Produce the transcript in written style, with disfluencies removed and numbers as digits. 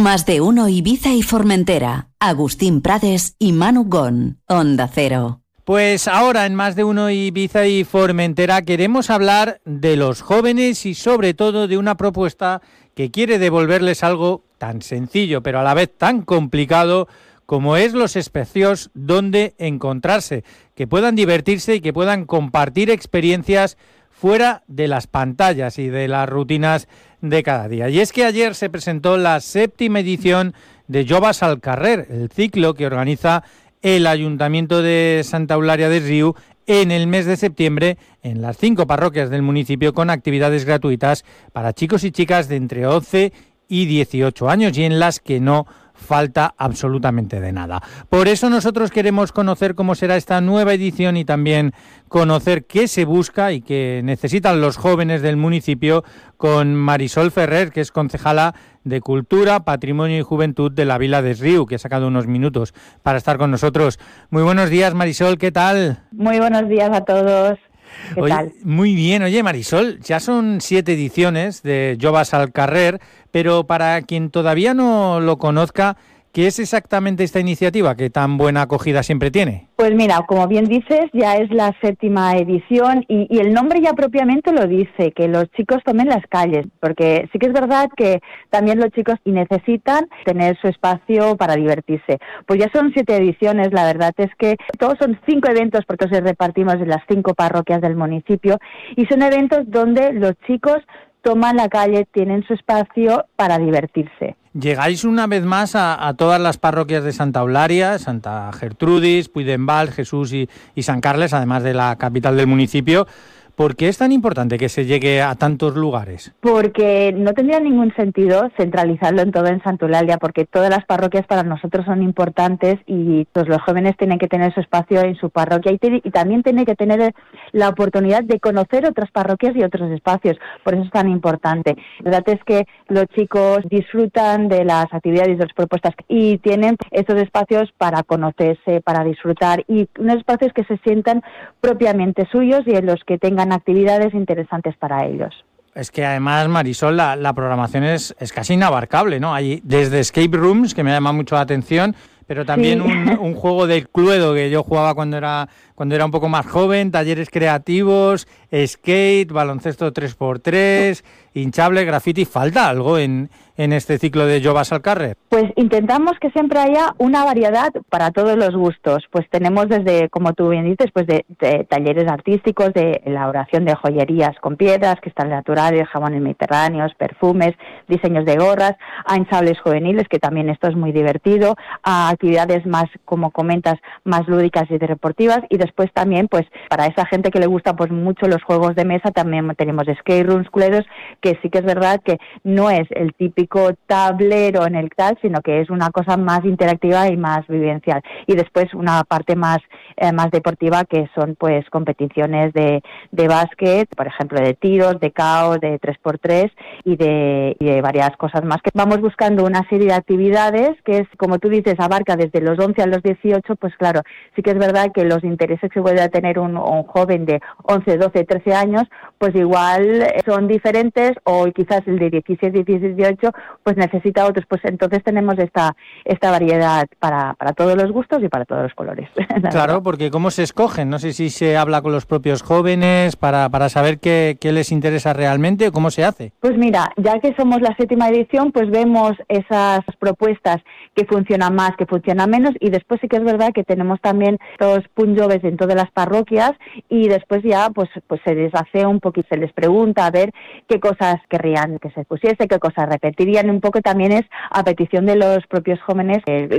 Más de uno Ibiza y Formentera. Agustín Prades y Manu Gon. Onda Cero. Pues ahora en Más de uno Ibiza y Formentera queremos hablar de los jóvenes y sobre todo de una propuesta que quiere devolverles algo tan sencillo pero a la vez tan complicado como es los espacios donde encontrarse, que puedan divertirse y que puedan compartir experiencias fuera de las pantallas y de las rutinas de cada día. Y es que ayer se presentó la 7ª edición de Joves al Carrer, el ciclo que organiza el Ayuntamiento de Santa Eulària des Riu en el mes de septiembre en las 5 parroquias del municipio, con actividades gratuitas para chicos y chicas de entre 11 y 18 años y en las que no falta absolutamente de nada. Por eso nosotros queremos conocer cómo será esta nueva edición y también conocer qué se busca y qué necesitan los jóvenes del municipio con Marisol Ferrer, que es concejala de Cultura, Patrimonio y Juventud de la Vila des Riu, que ha sacado unos minutos para estar con nosotros. Muy buenos días, Marisol, ¿qué tal? Muy buenos días a todos. ¿Qué tal? Muy bien. Oye, Marisol, ya son 7 ediciones de Joves al Carrer, pero para quien todavía no lo conozca, ¿qué es exactamente esta iniciativa que tan buena acogida siempre tiene? Pues mira, como bien dices, ya es la 7ª edición y el nombre ya propiamente lo dice, que los chicos tomen las calles, porque sí que es verdad que también los chicos necesitan tener su espacio para divertirse. Pues ya son 7 ediciones, la verdad es que todos son 5 eventos porque se repartimos en las 5 parroquias del municipio y son eventos donde los chicos toman la calle, tienen su espacio para divertirse. Llegáis una vez más a todas las parroquias de Santa Eulària, Santa Gertrudis, Puig d'en Val, Jesús y San Carles, además de la capital del municipio. ¿Por qué es tan importante que se llegue a tantos lugares? Porque no tendría ningún sentido centralizarlo en todo en Santa Eulàlia, porque todas las parroquias para nosotros son importantes y pues los jóvenes tienen que tener su espacio en su parroquia y también tienen que tener la oportunidad de conocer otras parroquias y otros espacios. Por eso es tan importante. La verdad es que los chicos disfrutan de las actividades y de las propuestas y tienen estos espacios para conocerse, para disfrutar y unos espacios que se sientan propiamente suyos y en los que tengan actividades interesantes para ellos. Es que además, Marisol, la programación es casi inabarcable, ¿no? Hay desde escape rooms, que me llama mucho la atención, pero también sí. un juego del Cluedo que yo jugaba cuando era un poco más joven, talleres creativos, skate, baloncesto 3x3, hinchable, graffiti. ¿Falta algo en este ciclo de Joves al Carrer? Pues intentamos que siempre haya una variedad para todos los gustos. Pues tenemos desde, como tú bien dices, pues de talleres artísticos, de elaboración de joyerías con piedras, cristales naturales, jabones mediterráneos, perfumes, diseños de gorras, a hinchables juveniles, que también esto es muy divertido, a actividades más, como comentas, más lúdicas y deportivas, y después también, pues para esa gente que le gusta pues mucho los juegos de mesa, también tenemos skate rooms, cluedos, que sí que es verdad que no es el típico tablero en el tal, sino que es una cosa más interactiva y más vivencial. Y después una parte más deportiva, que son pues competiciones de básquet, por ejemplo, de tiros, de KO, de 3x3 y de varias cosas más. Que vamos buscando una serie de actividades que es, como tú dices, abarca desde los 11 a los 18, pues claro, sí que es verdad que los intereses que pueda tener un joven de 11, 12, 13 años, pues igual son diferentes, o quizás el de 16, 17, 18, pues necesita otros. Pues entonces tenemos esta variedad para todos los gustos y para todos los colores. Claro, porque ¿cómo se escogen? No sé si se habla con los propios jóvenes para saber qué les interesa realmente o cómo se hace. Pues mira, ya que somos la 7ª edición, pues vemos esas propuestas que funcionan más, que funcionan menos, y después sí que es verdad que tenemos también los punts joves en todas las parroquias y después ya pues se les hace un poquito, se les pregunta a ver qué cosas querrían que se pusiese, qué cosas repetirían. Un poco también es a petición de los propios jóvenes